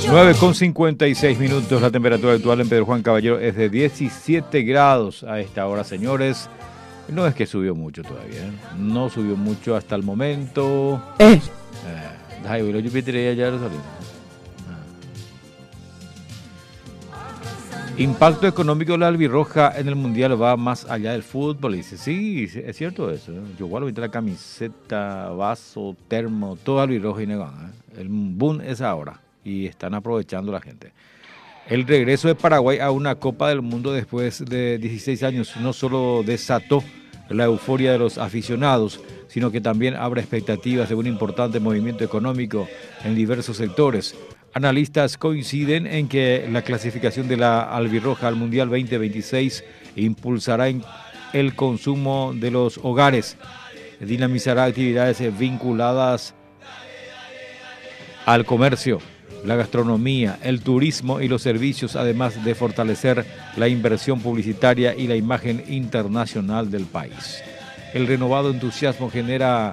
9:56, la temperatura actual en Pedro Juan Caballero es de 17 grados a esta hora, señores. No es que subió mucho todavía, ¿eh? No subió mucho hasta el momento. Impacto económico de la albirroja en el mundial va más allá del fútbol. Dice, sí, es cierto eso, ¿eh? Yo igual ahorita la camiseta, vaso, termo, todo albirroja y negán, ¿eh? El boom es ahora y están aprovechando la gente. El regreso de Paraguay a una Copa del Mundo después de 16 años no solo desató la euforia de los aficionados, sino que también abre expectativas de un importante movimiento económico en diversos sectores. Analistas coinciden en que la clasificación de la albirroja al Mundial 2026 impulsará el consumo de los hogares, dinamizará actividades vinculadas al comercio, la gastronomía, el turismo y los servicios, además de fortalecer la inversión publicitaria y la imagen internacional del país. El renovado entusiasmo generado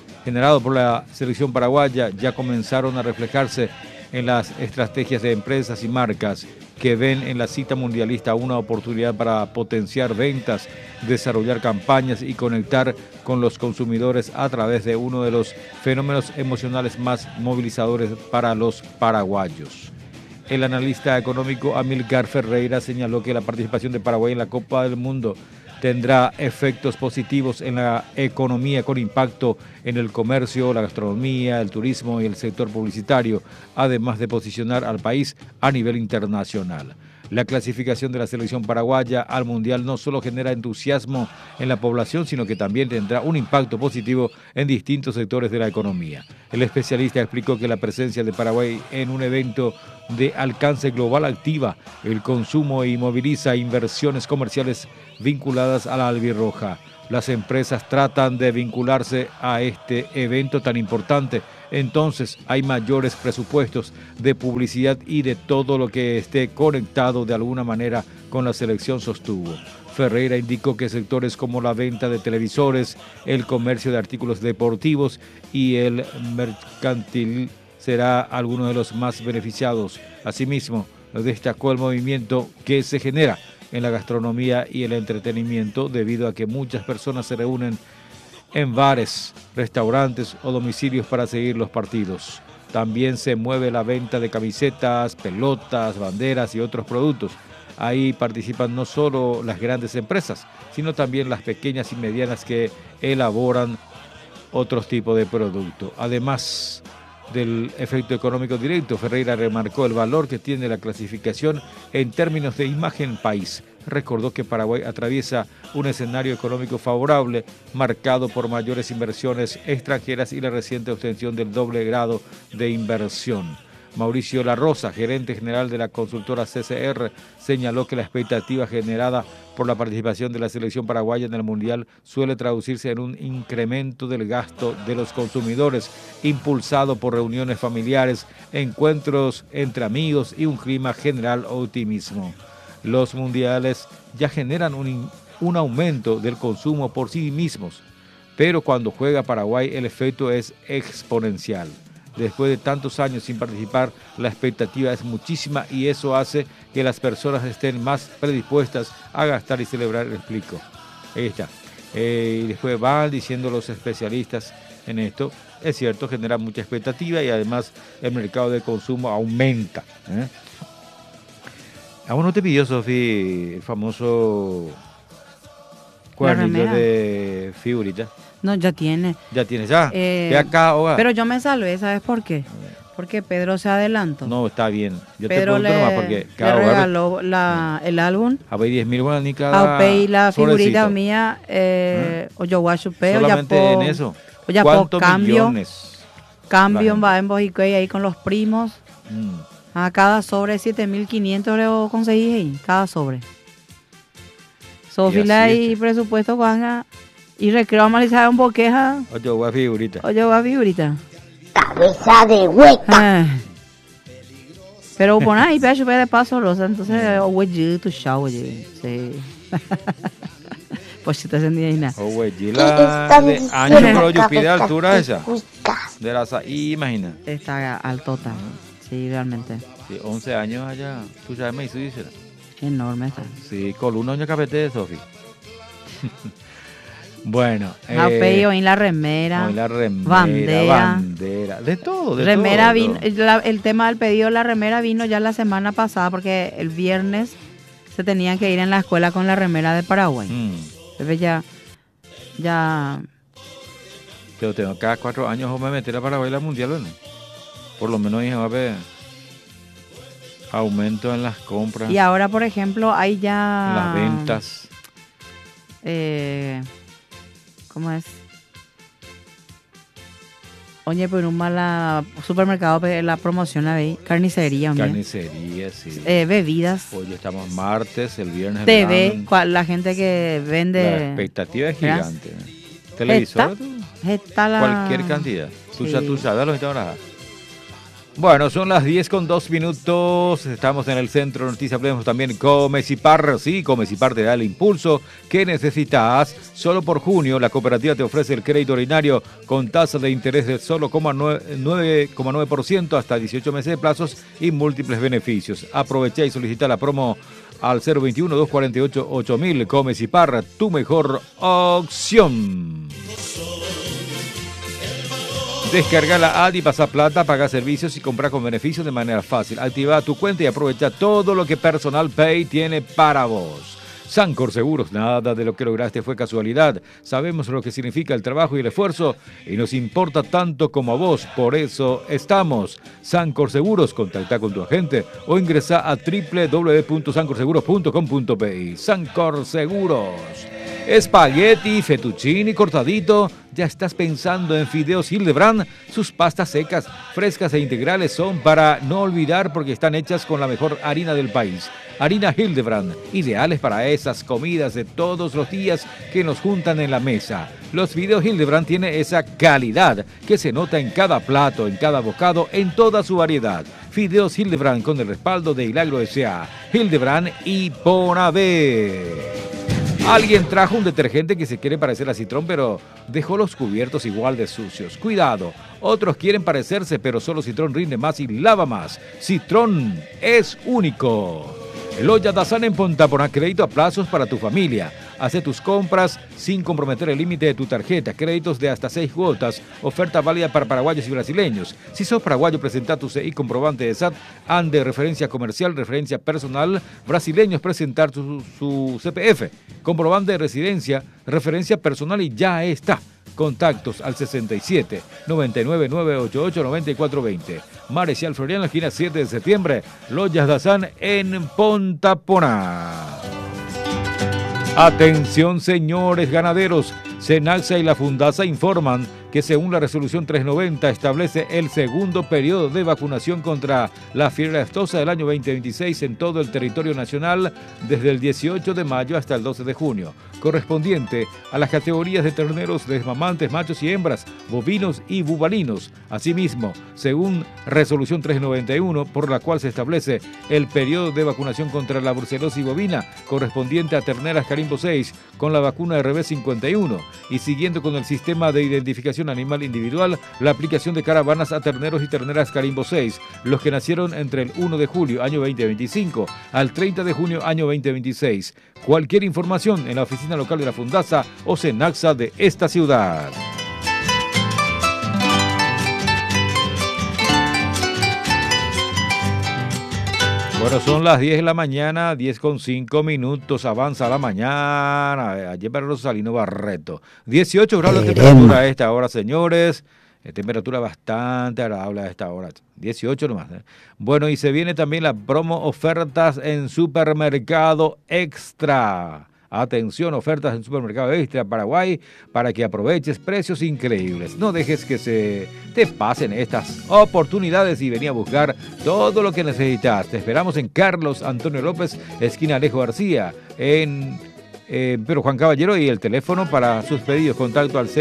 por la selección paraguaya ya comenzaron a reflejarse en las estrategias de empresas y marcas que ven en la cita mundialista una oportunidad para potenciar ventas, desarrollar campañas y conectar con los consumidores a través de uno de los fenómenos emocionales más movilizadores para los paraguayos. El analista económico Amílcar Ferreira señaló que la participación de Paraguay en la Copa del Mundo tendrá efectos positivos en la economía con impacto en el comercio, la gastronomía, el turismo y el sector publicitario, además de posicionar al país a nivel internacional. La clasificación de la selección paraguaya al Mundial no solo genera entusiasmo en la población, sino que también tendrá un impacto positivo en distintos sectores de la economía. El especialista explicó que la presencia de Paraguay en un evento de alcance global activa el consumo y moviliza inversiones comerciales vinculadas a la albirroja. Las empresas tratan de vincularse a este evento tan importante, entonces hay mayores presupuestos de publicidad y de todo lo que esté conectado de alguna manera con la selección, sostuvo. Ferreira indicó que sectores como la venta de televisores, el comercio de artículos deportivos y el mercantil será alguno de los más beneficiados. Asimismo, destacó el movimiento que se genera en la gastronomía y el entretenimiento debido a que muchas personas se reúnen en bares, restaurantes o domicilios para seguir los partidos. También se mueve la venta de camisetas, pelotas, banderas y otros productos. Ahí participan no solo las grandes empresas, sino también las pequeñas y medianas que elaboran otros tipos de productos. Además del efecto económico directo, Ferreira remarcó el valor que tiene la clasificación en términos de imagen país. Recordó que Paraguay atraviesa un escenario económico favorable, marcado por mayores inversiones extranjeras y la reciente obtención del doble grado de inversión. Mauricio La Rosa, gerente general de la consultora CCR, señaló que la expectativa generada por la participación de la selección paraguaya en el Mundial suele traducirse en un incremento del gasto de los consumidores, impulsado por reuniones familiares, encuentros entre amigos y un clima general de optimismo. Los mundiales ya generan un aumento del consumo por sí mismos, pero cuando juega Paraguay el efecto es exponencial. Después de tantos años sin participar, la expectativa es muchísima y eso hace que las personas estén más predispuestas a gastar y celebrar, explico. Ahí está. Y después van diciendo los especialistas en esto. Es cierto, genera mucha expectativa y además el mercado de consumo aumenta. ¿A vos no te pidió, Sofi, el famoso cuadernillo de figuritas? No, ya tiene. ¿Ya tienes? ¿Ya? Acá, pero yo me salvé, ¿sabes por qué? Porque Pedro se adelantó. No, está bien. Yo Pedro te pregunto nomás porque cada le regaló el álbum. A ver, 10.000 guaraní cada y la figurita mía, o yo voy a chupeo. Solamente en eso. O ya ¿Cuántos cambio millones? Cambio va en Bojicoy ahí con los primos. A cada sobre 7.500 le conseguí ahí, cada sobre. Sofila y presupuesto van y recreo amalizar un boqueja. Oye, voy a figurita. Cabeza de hueca. Pero pon ahí, pero chupé de paso rosa, entonces, güey, tu chao, güey. Sí. Pues si te sentí ahí nada. Güey, la de año, pero yo pide altura esa. De la imagina. Está altota. Sí, realmente. Sí, 11 años allá. Tú ya me hizo, dice. Enorme está. Sí, con un año capete, Sofi. Bueno. Peo en la remera. La remera, bandera. De todo, de remera todo. Vino, el tema del pedido de la remera vino ya la semana pasada porque el viernes se tenían que ir en la escuela con la remera de Paraguay. Entonces ya. Yo tengo cada 4 años o me meter a Paraguay la mundial, ¿no? Por lo menos va a haber aumento en las compras. Y ahora, por ejemplo, hay ya... las ventas. ¿Cómo es? Oye, por un mal supermercado, la promoción ahí, carnicería. Carnicería, sí. Bebidas. Hoy estamos martes, el viernes. TV, la gente que vende... La expectativa es gigante. Televisor, cualquier cantidad. Tú sabes lo que te van a dar. Bueno, son las 10:02. Estamos en el Centro de Noticias. Hablemos también Comecipar. Sí, Comecipar te da el impulso que necesitas. Solo por junio, la cooperativa te ofrece el crédito ordinario con tasa de interés de solo 9,9% hasta 18 meses de plazos y múltiples beneficios. Aprovecha y solicita la promo al 021-248-8000. Comecipar, tu mejor opción. Descarga la app y pasa plata, paga servicios y compra con beneficios de manera fácil. Activa tu cuenta y aprovecha todo lo que Personal Pay tiene para vos. Sancor Seguros, nada de lo que lograste fue casualidad. Sabemos lo que significa el trabajo y el esfuerzo y nos importa tanto como a vos. Por eso estamos. Sancor Seguros, contacta con tu agente o ingresa a www.sancorseguros.com.pi. Sancor Seguros. Espagueti, fettuccini, cortadito. ¿Ya estás pensando en fideos Hildebrand? Sus pastas secas, frescas e integrales son para no olvidar porque están hechas con la mejor harina del país. Harina Hildebrand, ideales para esas comidas de todos los días que nos juntan en la mesa. Los fideos Hildebrand tienen esa calidad que se nota en cada plato, en cada bocado, en toda su variedad. Fideos Hildebrand con el respaldo de Hilagro S.A. Hildebrand y Ponabé. Alguien trajo un detergente que se quiere parecer a Citrón, pero dejó los cubiertos igual de sucios. Cuidado, otros quieren parecerse, pero solo Citrón rinde más y lava más. Citrón es único. Loja Dazan en Pontaponá, crédito a plazos para tu familia. Hace tus compras sin comprometer el límite de tu tarjeta. Créditos de hasta 6 cuotas. Oferta válida para paraguayos y brasileños. Si sos paraguayo, presenta tu CI comprobante de SAT, ANDE, referencia comercial, referencia personal. Brasileños, presentar su CPF, comprobante de residencia, referencia personal y ya está. Contactos al 67 99 988 9420. Marecial Floriano, esquina 7 de septiembre. Lojas Dazan en Pontaponá. Atención, señores ganaderos. Senaxa y la Fundasa informan que según la resolución 390 establece el segundo periodo de vacunación contra la fiebre aftosa del año 2026 en todo el territorio nacional desde el 18 de mayo hasta el 12 de junio, correspondiente a las categorías de terneros desmamantes, machos y hembras, bovinos y bubalinos. Asimismo, según resolución 391, por la cual se establece el periodo de vacunación contra la brucelosis bovina, correspondiente a terneras Carimbo 6 con la vacuna RB51 y siguiendo con el sistema de identificación animal individual, la aplicación de caravanas a terneros y terneras Carimbo 6, los que nacieron entre el 1 de julio año 2025 al 30 de junio año 2026. Cualquier información en la oficina local de la Fundasa o Senaxa de esta ciudad. Bueno, son las 10 de la mañana, 10:05, avanza la mañana. Ayer para Rosalino Barreto. 18 grados de temperatura a esta hora, señores. Temperatura bastante agradable a esta hora. 18 nomás. Bueno, y se viene también la promo ofertas en Supermercado Extra. Atención, ofertas en Supermercado Extra Paraguay para que aproveches precios increíbles. No dejes que se te pasen estas oportunidades y vení a buscar todo lo que necesitas. Te esperamos en Carlos Antonio López, esquina Alejo García, en Pero Juan Caballero, y el teléfono para sus pedidos, contacto al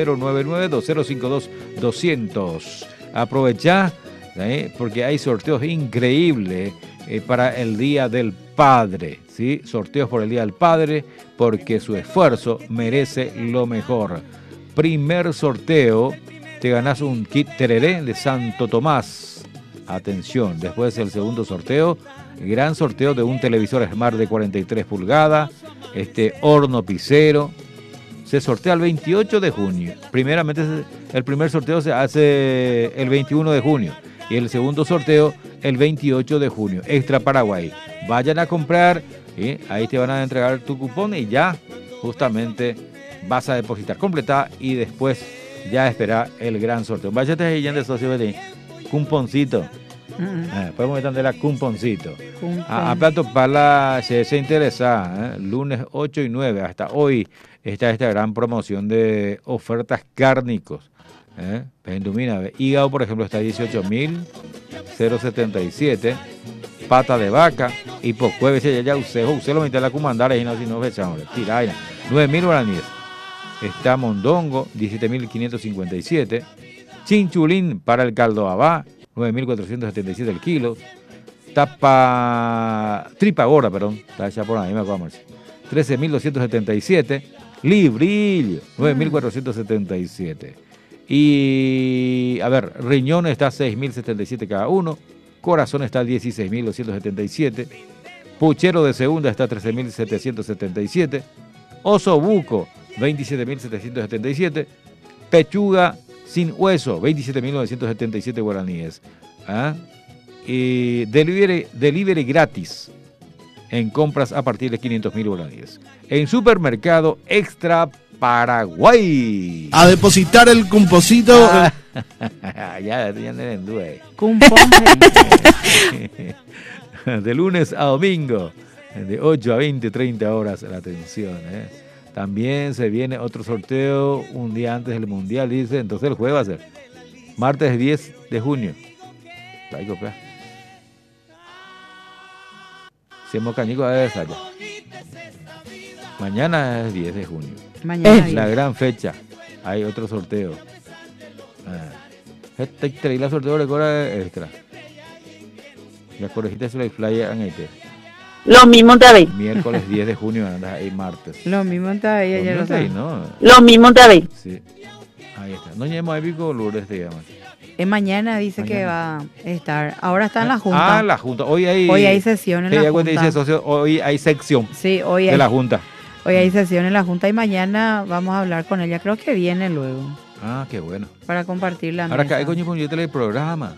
099-2052-200. Aprovecha porque hay sorteos increíbles para el Día del Padre, ¿sí? Sorteos por el Día del Padre, porque su esfuerzo merece lo mejor. Primer sorteo, te ganás un kit tereré de Santo Tomás. Atención, después el segundo sorteo, gran sorteo de un televisor Smart de 43 pulgadas, horno pisero. Se sortea el 28 de junio. Primeramente, el primer sorteo se hace el 21 de junio y el segundo sorteo el 28 de junio. Extra Paraguay. Vayan a comprar, ahí te van a entregar tu cupón y ya justamente vas a depositar completa y después ya espera el gran sorteo. Váyate ahí de socio de cumponcito. Podemos meter la cumponcito. A plato para se interesa, lunes 8 y 9 hasta hoy está esta gran promoción de ofertas cárnicos. Pendumina, hígado por ejemplo está 18.077, pata de vaca, hipocueve, ya usted lo mete a la comandara y no si no fechamos, tiraina, 9.000 guaraníes. Está mondongo, 17.557, chinchulín para el caldo abá, 9.477 el kilo. Tripa gorda, perdón, está hecha por ahí, me acuerdo, 13.277. Librillo, 9.477. Y, a ver, riñón está 6.077 cada uno. Corazón está 16.277. Puchero de segunda está 13.777. Osobuco, 27.777. Pechuga sin hueso, 27.977 guaraníes. Y delivery gratis en compras a partir de 500.000 guaraníes. En Supermercado Extra Paraguay. A depositar el cumposito. Ya me duele. Cumpón. De lunes a domingo, de 8 a 20, 30 horas, la atención. También se viene otro sorteo un día antes del Mundial, dice. Entonces el jueves va a ser martes 10 de junio. Ahí copia. Cañico de esa ya. Mañana es 10 de junio. Mañana la gran fecha. Hay otro sorteo. Traí la sorteo de cora extra. Las corejitas se la flyer en este. Lo mismo te veis. Miércoles 10 de junio, andas ahí martes. Lo mismo te veis ayer. Lo mismo te veis. Sí. Ahí está. No lleguemos a Pico Lourdes, te llaman. Mañana dice mañana. Que va a estar. Ahora está en la Junta. La Junta. Hoy hay sesión en la Junta. Dice, socio, hoy hay sección de la Junta. Hoy hay sesión en la Junta y mañana vamos a hablar con ella. Creo que viene luego. Qué bueno. Para compartir la Ahora mesa. Ahora coño ponete el programa.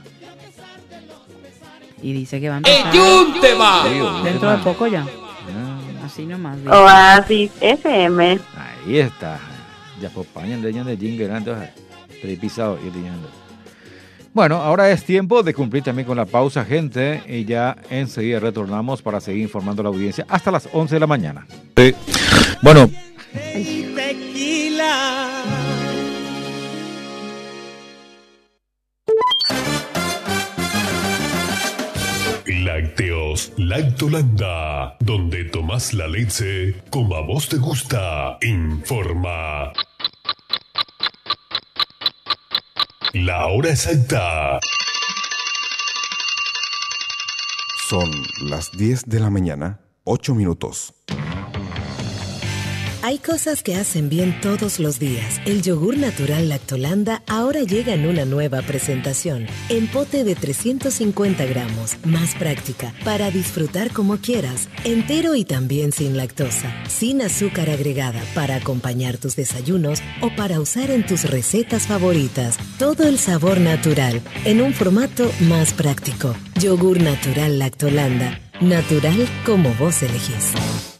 Y dice que va a empezar. Dentro de poco ya. Así nomás. Oasis FM. Ahí está. Ya acompañan de jingle antes. Pisado y leyendo. Bueno, ahora es tiempo de cumplir también con la pausa, gente, y ya enseguida retornamos para seguir informando a la audiencia hasta las 11 de la mañana. Bueno. Tequila. Lácteos Lactolanda, donde tomás la leche como a vos te gusta, informa. La hora exacta. Son las 10 de la mañana, 8 minutos. Hay cosas que hacen bien todos los días. El yogur natural Lactolanda ahora llega en una nueva presentación. En pote de 350 gramos, más práctica, para disfrutar como quieras. Entero y también sin lactosa. Sin azúcar agregada, para acompañar tus desayunos o para usar en tus recetas favoritas. Todo el sabor natural, en un formato más práctico. Yogur natural Lactolanda. Natural como vos elegís.